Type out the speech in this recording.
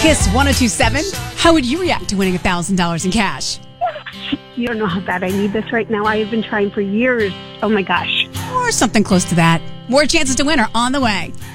Kiss 1027. How would you react to winning $1,000 in cash? You don't know how bad I need this right now. I have been trying for years. Oh my gosh. Or something close to that. More chances to win are on the way.